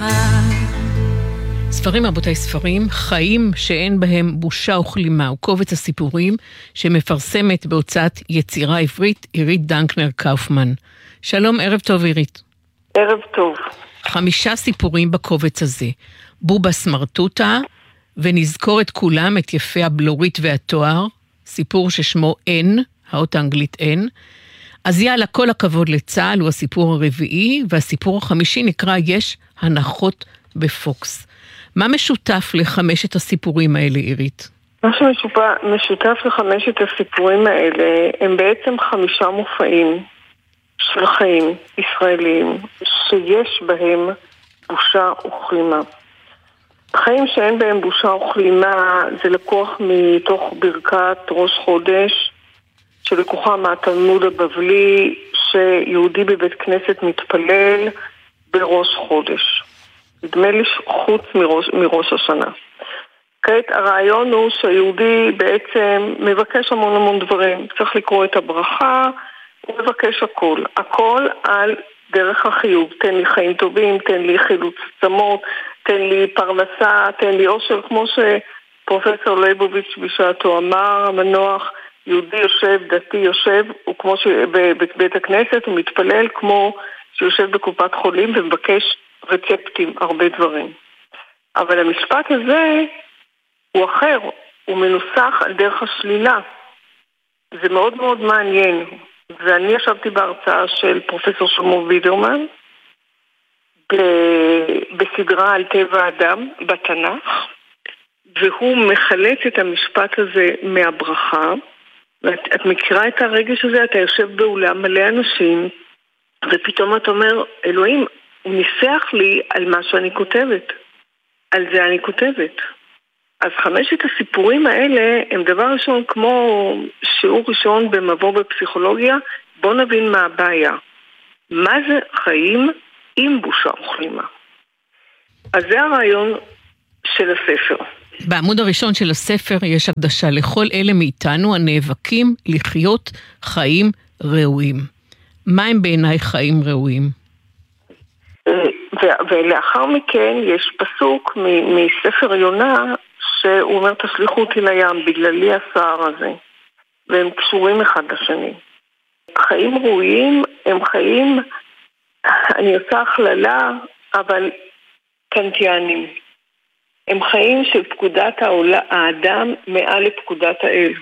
ספרים, רבותיי, ספרים, חיים שאין בהם בושה וכלימה, הוא קובץ הסיפורים שמפרסמת בהוצאת יצירה עברית עירית דנקנר קאופמן. שלום, ערב טוב עירית. ערב טוב. 5 סיפורים בקובץ הזה. בובה סמרטוטה, ונזכור את כולם, את יפי הבלורית והתואר, סיפור ששמו אין, האות האנגלית אין. אז יאללה, כל הכבוד לצה"ל, הוא הסיפור הרביעי, והסיפור החמישי נקרא יש הנחות בפוקס. מה משותף ל5 הסיפורים האלה, עירית? מה שמשותף ל5 הסיפורים האלה הם בעצם 5 מופעים של חיים ישראלים שיש בהם בושה וכלימה. חיים שאין בהם בושה וכלימה זה לקוח מתוך ברכת ראש חודש שלקוחה מהתלמוד הבבלי שיהודי בבית כנסת מתפלל בראש חודש. נדמה לי חוץ מראש השנה. כעת הרעיון הוא שהיהודי בעצם מבקש המון דברים. צריך לקרוא את הברכה, הוא מבקש הכל על דרך החיוב. תן לי חיים טובים, תן לי חילוץ עצמות, תן לי פרנסה, תן לי אושר, כמו שפרופסור ליבוביץ' בשעתו אמר, המנוח, יהודי יושב, דתי יושב, הוא כמו שבבית הכנסת הוא מתפלל כמו שיושב בקופת חולים ומבקש רצפטים, הרבה דברים. אבל המשפט הזה הוא אחר, הוא מנוסח על דרך השלילה. זה מאוד מעניין. ואני ישבתי בהרצאה של פרופסור שלמה וידרמן בסדרה על טבע האדם בתנ"ך, והוא מחלץ את המשפט הזה מהברכה. ואת מכירה את הרגש הזה, אתה יושב באולם מלא אנשים, ופתאום אתה אומר, אלוהים, הוא ניסח לי על מה שאני כותבת. על זה אני כותבת. אז 5 הסיפורים האלה הם דבר ראשון כמו שיעור ראשון במבוא בפסיכולוגיה. בוא נבין מה הבעיה. מה זה חיים עם בושה וכלימה? אז זה הרעיון של הספר. בעמוד הראשון של הספר יש הקדשה לכל אלה מאיתנו הנאבקים לחיות חיים ראויים. מה הם בעיניי חיים ראויים? ולאחר מכן יש פסוק מספר יונה שהוא אומר תשליכו אותי לים בגללי הסער הזה, והם קשורים אחד לשני. חיים ראויים הם חיים, אני עושה הכללה, אבל קנטיאנים. הם חיים של פקודת האדם מעל לפקודת האל.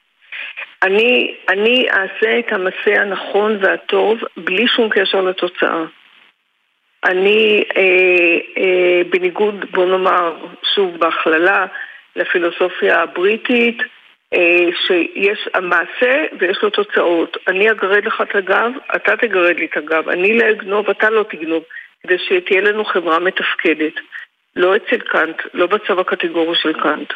אני אעשה את המעשה הנכון והטוב בלי שום קשר לתוצאה. אני בניגוד, בוא נאמר, שוב בהכללה, לפילוסופיה הבריטית, שיש המעשה ויש לו תוצאות. אני אגרד לך את הגב, אתה תגרד לי את הגב. אני לא אגנוב, אתה לא תגנוב, כדי שתהיה לנו חברה מתפקדת. לא אצל קאנט, לא בצו הקטגורי של קאנט.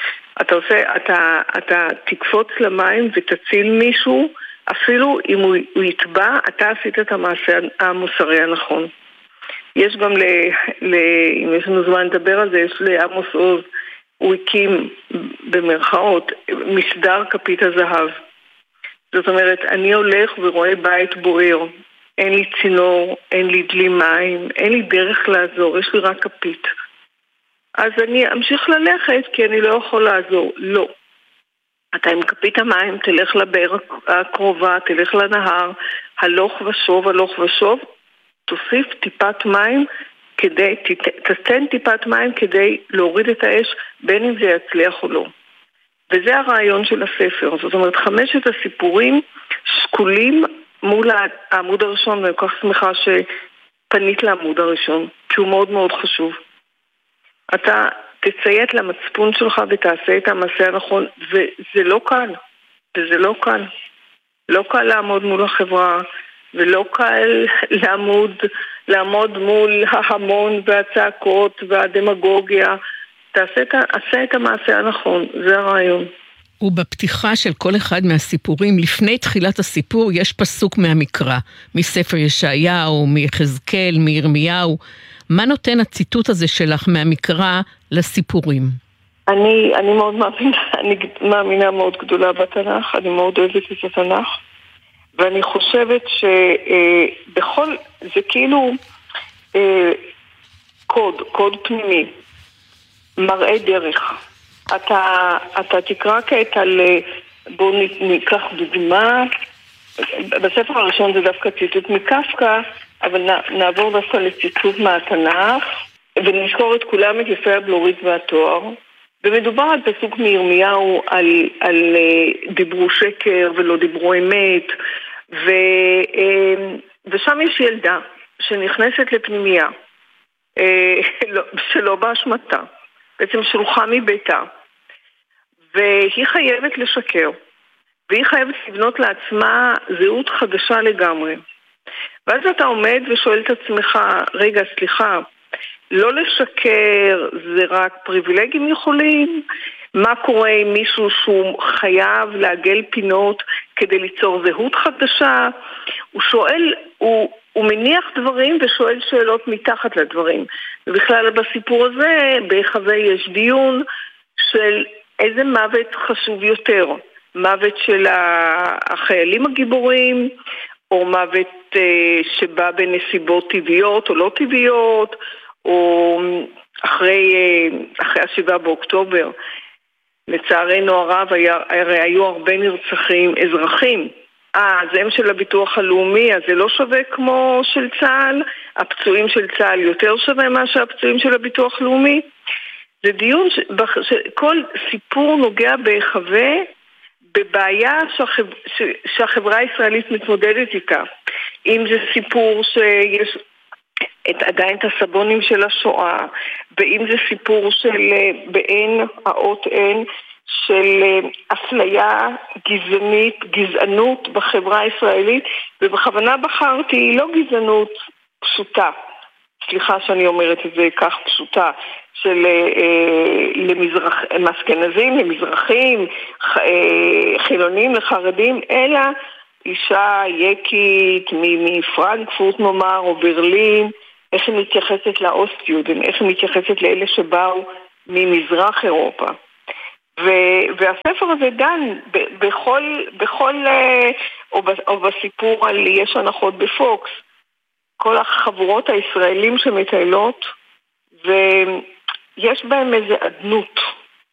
אתה תקפוץ למים ותציל מישהו, אפילו אם הוא יטבע, אתה עשית את המעשה המוסרי הנכון. יש גם אם יש לנו זמן לדבר על זה, יש לעמוס עוז, הוא הקים במרכאות מסדר כפית הזהב. זאת אומרת, אני הולך ורואה בית בוער, אין לי צינור, אין לי דלי מים, אין לי דרך לעזור, יש לי רק כפית. אז אני אמשיך ללכת כי אני לא יכול לעזור. לא. אתה עם כפית המים, תלך לבאר הקרובה, תלך לנהר, הלוך ושוב, תוסיף טיפת מים, תתן טיפת מים כדי להוריד את האש, בין אם זה יצליח או לא. וזה הרעיון של הספר. זאת אומרת, 5 הסיפורים שקולים מול העמוד הראשון, ואני כל כך שמחה שפנית לעמוד הראשון, כי הוא מאוד חשוב. אתה תציית למצפון שלך ותעשה את המעשה הנכון, וזה לא קל. לא קל לעמוד מול החברה, ולא קל לעמוד מול ההמון והצעקות והדמגוגיה. תעשה את המעשה הנכון, זה הרעיון. ובפתיחה של כל אחד מהסיפורים, לפני תחילת הסיפור, יש פסוק מהמקרא, מספר ישעיהו, מיחזקאל, מירמיהו. מה נותן הציטוט הזה שלך מהמקרא לסיפורים? אני מאוד מאמינה מאוד גדולה בתנ"ך, אני מאוד אוהבת את התנ"ך, ואני חושבת שבכל, זה כאילו קוד פנימי, מראה דרך. אתה תקרא כעת על, בואו ניקח דוגמה, בספר הראשון זה דווקא ציטוט מקפקא, אבל נעבור דווקא לציטוט מהתנ"ך, ונזכור את כולם את יפי הבלורית והתואר. ומדובר על פסוק מירמיהו על דיברו שקר ולא דיברו אמת, ושם יש ילדה שנכנסת לפנימיה, שלא באשמתה, בעצם שלוחה מביתה, והיא חייבת לשקר, והיא חייבת לבנות לעצמה זהות חדשה לגמרי. ואז אתה עומד ושואל את עצמך, רגע, סליחה, לא לשקר זה רק פריבילגים יכולים? מה קורה עם מישהו שהוא חייב לעגל פינות כדי ליצור זהות חדשה? הוא שואל, הוא מניח דברים ושואל שאלות מתחת לדברים. ובכלל בסיפור הזה, בהיחווה יש דיון של איזה מוות חשוב יותר. מוות של החיילים הגיבורים, או מוות שבא בנסיבות טבעיות או לא טבעיות, או אחרי 7 באוקטובר. לצערנו הרב הרי היו הרבה נרצחים אזרחים. אז הם של הביטוח הלאומי, אז זה לא שווה כמו של צה"ל? הפצועים של צה"ל יותר שווה מה שהפצועים של הביטוח הלאומי? זה דיון שכל סיפור נוגע בהיחווה, בבעיה שהחברה הישראלית מתמודדת איתה. אם זה סיפור שיש עדיין את הסבונים של השואה, ואם זה סיפור של בעין, האות אין, של אפליה גזענית, גזענות בחברה הישראלית, ובכוונה בחרתי לא גזענות פשוטה, סליחה שאני אומרת את זה כך פשוטה, של מאשכנזים, למזרחים, חילונים, לחרדים, אלא אישה יקית מפרנקפורט נאמר, או ברלין, איך היא מתייחסת לאוסט-יודן, איך היא מתייחסת לאלה שבאו ממזרח אירופה. והספר הזה דן או בסיפור על יש הנחות בפוקס, כל החבורות הישראלים שמטיילות, ויש בהם איזה עדנות.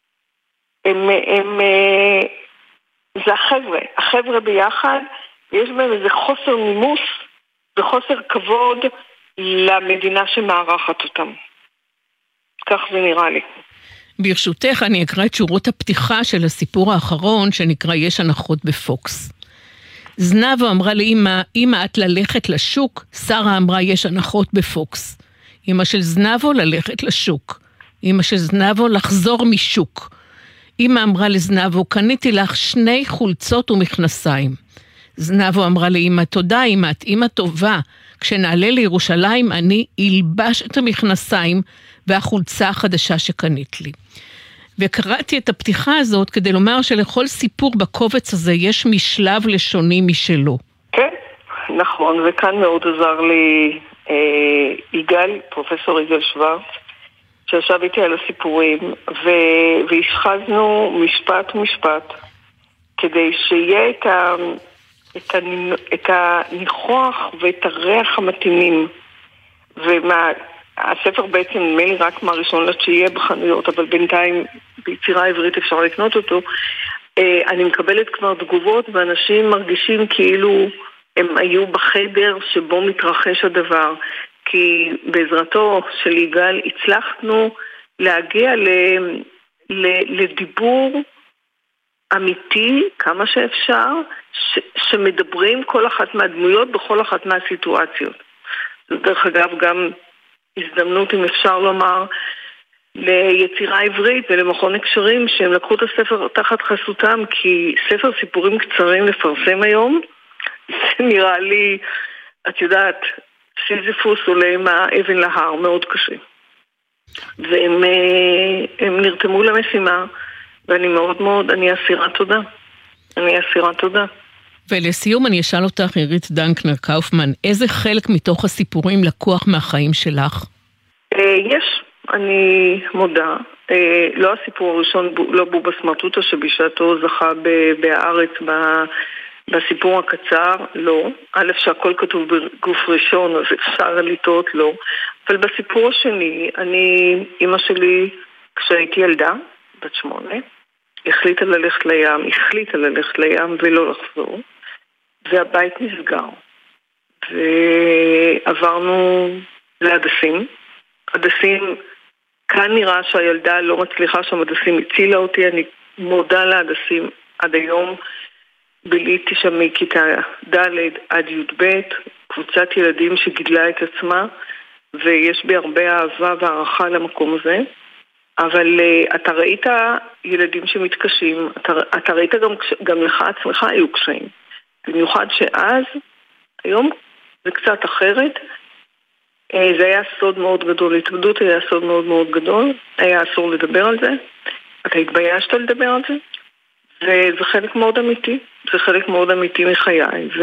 זה החבר'ה ביחד, ויש בהם איזה חוסר נימוס וחוסר כבוד למדינה שמערכת אותם. כך זה נראה לי. ברשותך אני אקרא את שורות הפתיחה של הסיפור האחרון שנקרא יש הנחות בפוקס. זנבו אמרה לאמא, אמא את ללכת לשוק, שרה אמרה יש הנחות בפוקס. אמא של זנבו ללכת לשוק. אמא של זנבו לחזור משוק. אמא אמרה לזנבו, קניתי לך 2 חולצות ומכנסיים. זנבו אמרה לאמא, תודה אמא, את אמא טובה. כשנעלה לירושלים אני אלבש את המכנסיים והחולצה החדשה שקנית לי. וקראתי את הפתיחה הזאת כדי לומר שלכל סיפור בקובץ הזה יש משלב לשוני משלו. כן, נכון, וכאן מאוד עזר לי פרופסור יגאל שוורץ, שישב איתי על הסיפורים, והשחזנו משפט, כדי שיהיה את הניחוח ואת הריח המתאימים. הספר בעצם נדמה לי רק מהראשון ל9 בחנויות, אבל בינתיים ביצירה העברית אפשר לקנות אותו. אני מקבלת כבר תגובות, ואנשים מרגישים כאילו הם היו בחדר שבו מתרחש הדבר. כי בעזרתו של יגאל הצלחנו להגיע לדיבור אמיתי כמה שאפשר, שמדברים כל אחת מהדמויות בכל אחת מהסיטואציות. זה דרך אגב גם הזדמנות, אם אפשר לומר, ליצירה עברית ולמכון הקשרים, שהם לקחו את הספר תחת חסותם, כי ספר סיפורים קצרים לפרסם היום, זה נראה לי, את יודעת, סיזיפוס עולה עם האבן להר, מאוד קשה. והם נרתמו למשימה, ואני אני אסירת תודה. ולסיום אני אשאל אותך, עירית דנקנר קאופמן, איזה חלק מתוך הסיפורים לקוח מהחיים שלך? יש, אני מודה. לא הסיפור הראשון, לא בובה סמרטוטה, שבשעתו זכה בהארץ בסיפור הקצר, לא. א', שהכל כתוב בגוף ראשון, אז אפשר לטעות, לא. אבל בסיפור השני, אמא שלי, כשהייתי ילדה, בת 8, החליטה ללכת לים ולא לחזור, והבית נסגר. ועברנו להדסים. הדסים, כאן נראה שהילדה לא מצליחה שם, הדסים הצילה אותי, אני מודה להדסים עד היום. ביליתי שם מכיתה ד' עד י"ב, קבוצת ילדים שגידלה את עצמה, ויש בי הרבה אהבה והערכה למקום הזה. אבל אתה ראית ילדים שמתקשים, אתה ראית גם לך עצמך היו קשיים. במיוחד שאז, היום זה קצת אחרת, זה היה סוד מאוד גדול, התאבדות היה סוד מאוד מאוד גדול, היה אסור לדבר על זה, אתה התביישת לדבר על זה, וזה חלק מאוד אמיתי, זה חלק מאוד אמיתי מחיי,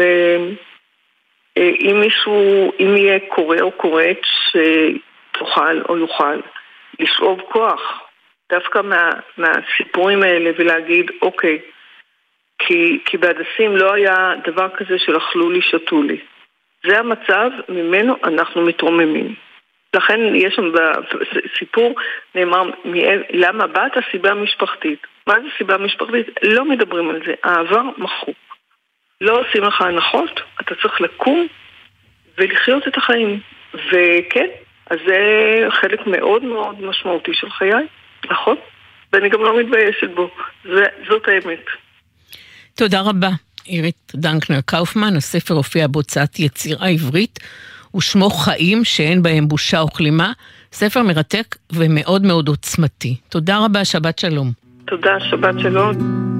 ואם אם יהיה קורא או קוראת שתוכל או יוכל לשאוב כוח, דווקא מהסיפורים האלה ולהגיד, אוקיי, כי בהדסים לא היה דבר כזה של אכלו לי, שתו לי. זה המצב, ממנו אנחנו מתרוממים. לכן יש שם בסיפור, נאמר, למה באת? הסיבה המשפחתית. מה זה סיבה משפחתית? לא מדברים על זה. העבר מחוק. לא עושים לך הנחות, אתה צריך לקום ולחיות את החיים. וכן, אז זה חלק מאוד מאוד משמעותי של חיי, נכון? ואני גם לא מתביישת בו. זאת האמת. תודה רבה. אירית דנקנר קאופמן, הספר הופיע בהוצאת יצירה עברית, ושמו חיים שאין בהם בושה או כלימה, ספר מרתק ומאוד מאוד עוצמתי. תודה רבה, שבת שלום. תודה, שבת שלום.